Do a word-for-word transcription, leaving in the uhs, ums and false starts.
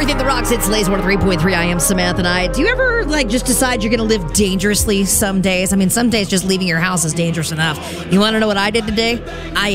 Everything that rocks, it's Lays one oh three point three. I am Samantha Knight. Do you ever, like, just decide you're going to live dangerously some days? I mean, some days just leaving your house is dangerous enough. You want to know what I did today? I